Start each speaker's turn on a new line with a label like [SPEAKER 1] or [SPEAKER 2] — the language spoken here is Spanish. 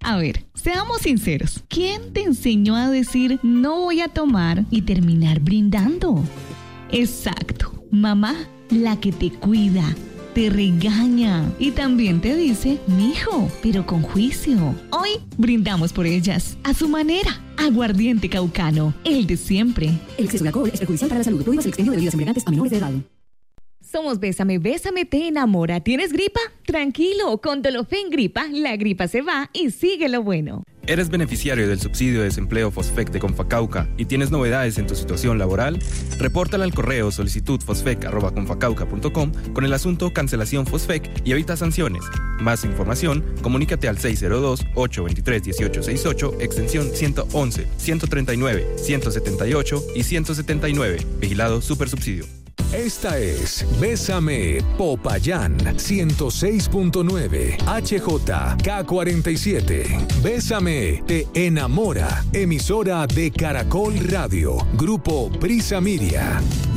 [SPEAKER 1] A ver, seamos sinceros. ¿Quién te enseñó a decir no voy a tomar y terminar brindando? Exacto, mamá, la que te cuida, te regaña y también te dice, mijo, pero con juicio. Hoy brindamos por ellas, a su manera. Aguardiente Caucano, el de siempre.
[SPEAKER 2] El exceso de alcohol es perjudicial para la salud. Prohíbas el expendio de bebidas embriagantes a menores de edad.
[SPEAKER 1] Somos Bésame, Bésame, te enamora. ¿Tienes gripa? Tranquilo, con Dolofén Gripa, la gripa se va y sigue lo bueno.
[SPEAKER 3] ¿Eres beneficiario del subsidio de desempleo Fosfec de Confacauca y tienes novedades en tu situación laboral? Repórtala al correo solicitudfosfec@confacauca.com con el asunto cancelación Fosfec y evita sanciones. Más información, comunícate al 602-823-1868, extensión 111, 139, 178 y 179. Vigilado Supersubsidio.
[SPEAKER 4] Esta es Bésame Popayán 106.9 HJK47. Bésame te enamora. Emisora de Caracol Radio. Grupo Prisa Miria.